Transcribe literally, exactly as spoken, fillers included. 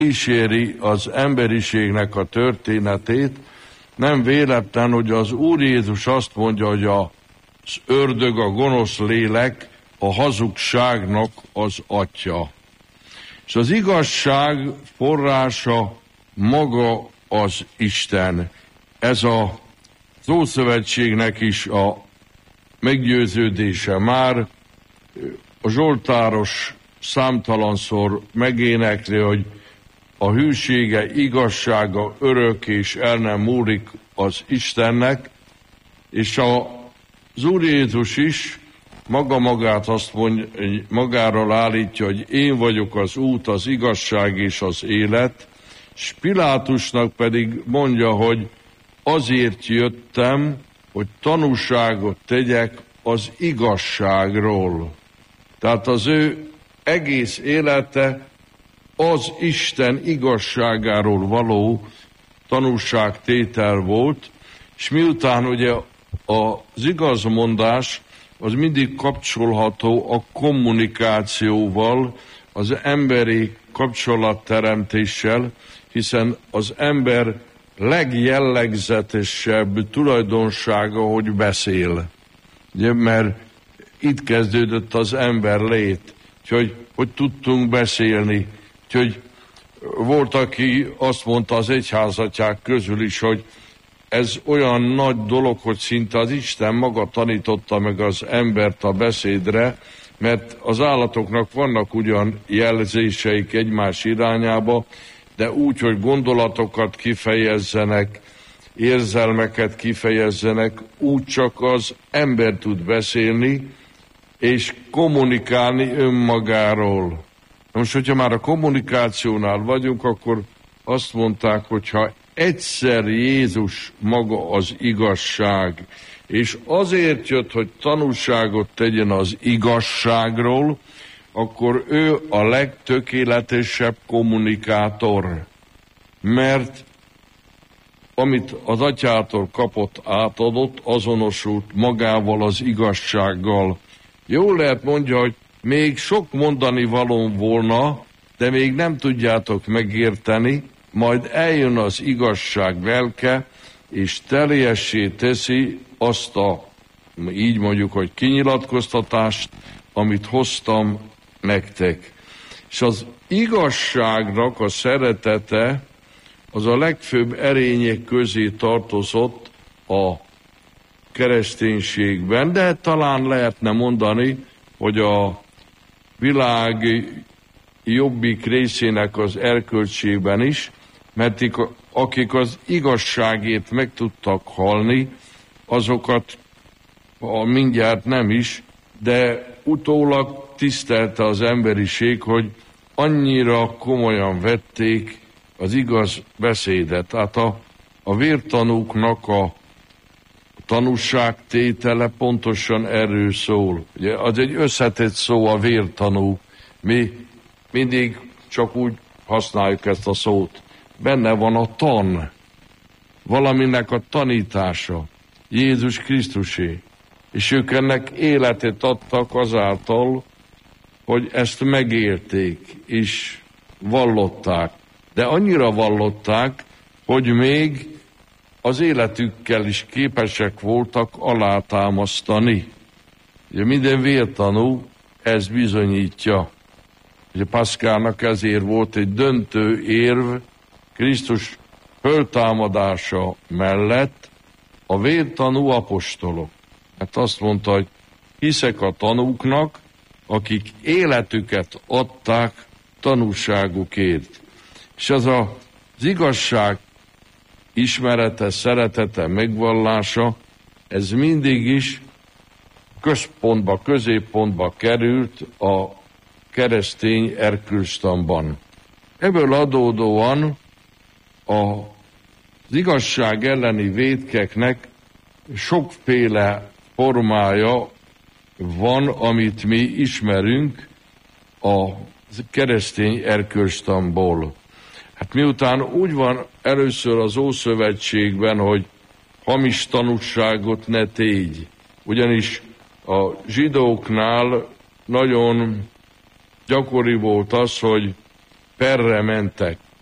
kíséri az emberiségnek a történetét. Nem véletlen, hogy az Úr Jézus azt mondja, hogy az ördög, a gonosz lélek a hazugságnak az atya. És az igazság forrása maga az Isten. Ez a az Ószövetségnek is a meggyőződése. Már a zsoltáros számtalanszor megénekli, hogy a hűsége, igazsága örök és el nem múlik az Istennek, és az Úr Jézus is maga magát azt mondja, magáról állítja, hogy én vagyok az út, az igazság és az élet, és Pilátusnak pedig mondja, hogy azért jöttem, hogy tanúságot tegyek az igazságról. Tehát az ő egész élete az Isten igazságáról való tanúságtétel volt, és miután ugye az igazmondás az mindig kapcsolható a kommunikációval, az emberi kapcsolatteremtéssel, hiszen az ember legjellegzetesebb tulajdonsága, hogy beszél. Ugye, mert itt kezdődött az ember lét, hogy, hogy tudtunk beszélni. Hogy volt, aki azt mondta az egyházatják közül is, hogy ez olyan nagy dolog, hogy szinte az Isten maga tanította meg az embert a beszédre, mert az állatoknak vannak ugyan jelzéseik egymás irányába, de úgy, hogy gondolatokat kifejezzenek, érzelmeket kifejezzenek, úgy csak az ember tud beszélni, és kommunikálni önmagáról. Most, hogyha már a kommunikációnál vagyunk, akkor azt mondták, hogyha egyszer Jézus maga az igazság, és azért jött, hogy tanúságot tegyen az igazságról, akkor ő a legtökéletesebb kommunikátor. Mert amit az atyától kapott, átadott, azonosult magával az igazsággal. Jól lehet mondja, hogy még sok mondani valóm volna, de még nem tudjátok megérteni, majd eljön az igazság lelke, és teljessé teszi azt a, így mondjuk, hogy kinyilatkoztatást, amit hoztam nektek. És az igazságnak a szeretete az a legfőbb erények közé tartozott a kereszténységben, de talán lehetne mondani, hogy a világ jobbik részének az erkölcsében is, mert akik az igazságért meg tudtak halni, azokat a mindjárt nem is, de utólag tisztelte az emberiség, hogy annyira komolyan vették az igaz beszédet. Tehát a, a vértanúknak a tanúságtétele pontosan erről szól. Ugye, az egy összetett szó a vértanú. Mi mindig csak úgy használjuk ezt a szót. Benne van a tan, valaminek a tanítása, Jézus Krisztusé. És ők ennek életet adtak azáltal, hogy ezt megélték, és vallották. De annyira vallották, hogy még az életükkel is képesek voltak alátámasztani. Ugye minden vértanú ezt bizonyítja. Ugye Paszkának ezért volt egy döntő érv Krisztus föltámadása mellett a vértanú apostolok. Hát azt mondta, hogy hiszek a tanúknak, akik életüket adták tanúságukért. És az a, az igazság ismerete, szeretete, megvallása, ez mindig is központba, középpontba került a keresztény erkölcstanban. Ebből adódóan a, az igazság elleni vétkeknek sokféle formája van, amit mi ismerünk a keresztény erkölcstanból. Hát miután úgy van először az Ószövetségben, hogy hamis tanúságot ne tégy, ugyanis a zsidóknál nagyon gyakori volt az, hogy perre mentek.